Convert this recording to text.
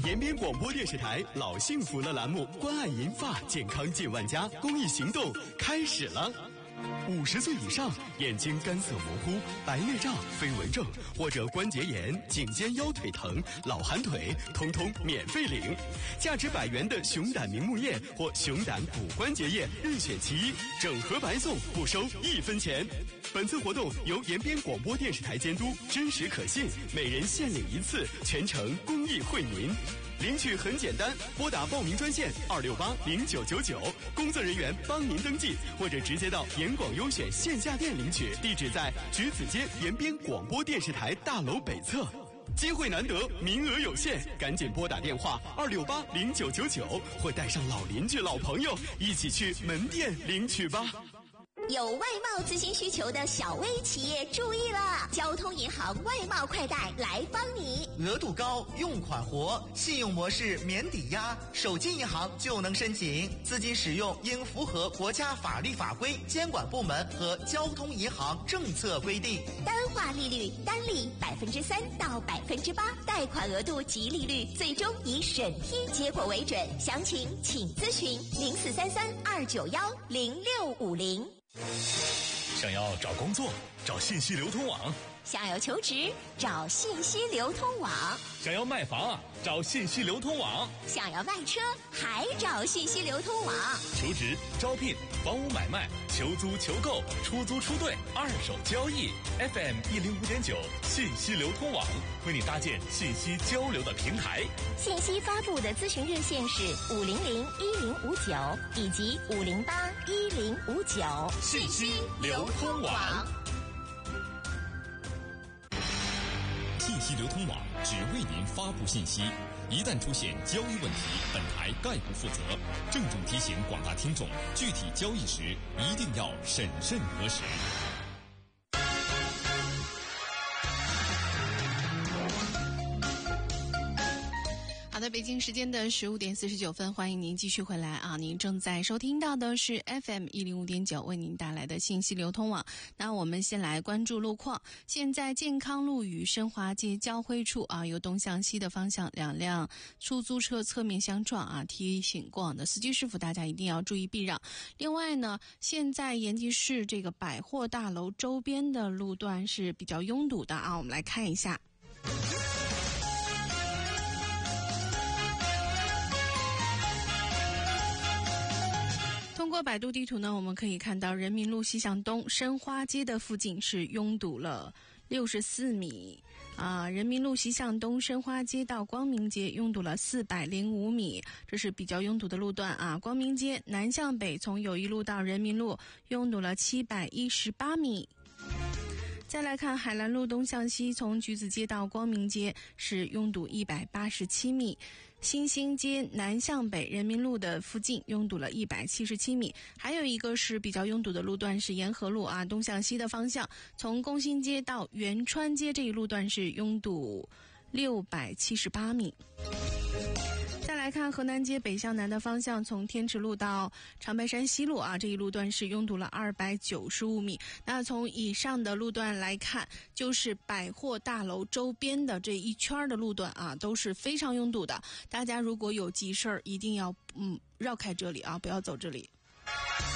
延边广播电视台老幸福了栏目关爱银发健康近万家公益行动开始了。50岁以上，眼睛干涩模糊、白内障、飞蚊症或者关节炎、颈肩腰腿疼、老寒腿，通通免费领。价值100元的熊胆明目液或熊胆骨关节液任选其一，整盒白送，不收1分钱。本次活动由延边广播电视台监督，真实可信，每人限领1次，全程公益惠民。领取很简单，拨打报名专线2680999，工作人员帮您登记，或者直接到延广优选线下店领取，地址在橘子街延边广播电视台大楼北侧。机会难得，名额有限，赶紧拨打电话2680999，或带上老邻居、老朋友一起去门店领取吧。 有外贸咨询需求的小微企业注意了，交通银行外贸快贷来帮你。 额度高，用款活，信用模式免抵押，手机银行就能申请。资金使用应符合国家法律法规、监管部门和交通银行政策规定。 单化利率单利3%到8%，贷款额度及利率最终以审批结果为准。详情请咨询0433291065。 想要找工作，找信息流通网； 想要求职，找信息流通网； 想要卖房啊，找信息流通网； 想要卖车，还找信息流通网。 求职、招聘、房屋买卖、求租、求购、出租、出兑、二手交易 ，FM 105.9信息流通网为你搭建信息交流的平台。 信息发布的咨询热线是5001059以及5081059。 信息流通网。 信息流通网只为您发布信息，一旦出现交易问题，本台概不负责。郑重提醒广大听众，具体交易时一定要审慎核实。 好的，北京时间的15点49分，欢迎您继续回来啊！您正在收听到的是 FM 105.9为您带来的信息流通网。那我们先来关注路况。现在健康路与申华街交汇处啊，由东向西的方向2辆出租车侧面相撞啊，提醒过往的司机师傅大家一定要注意避让。另外呢，现在延吉市这个百货大楼周边的路段是比较拥堵的啊，我们来看一下。通过百度地图呢，我们可以看到人民路西向东申花街的附近是拥堵了64米啊，人民路西向东申花街到光明街拥堵了405米，这是比较拥堵的路段啊。光明街南向北从友谊路到人民路拥堵了718米。再来看海兰路东向西从橘子街到光明街是拥堵187米，新兴街南向北人民路的附近拥堵了177米，还有一个是比较拥堵的路段是沿河路啊，东向西的方向从工新街到元川街这一路段是拥堵678米。再来看河南街北向南的方向，从天池路到长白山西路啊，这一路段是拥堵了295米。那从以上的路段来看，就是百货大楼周边的这一圈的路段啊，都是非常拥堵的。大家如果有急事儿，一定要绕开这里啊，不要走这里。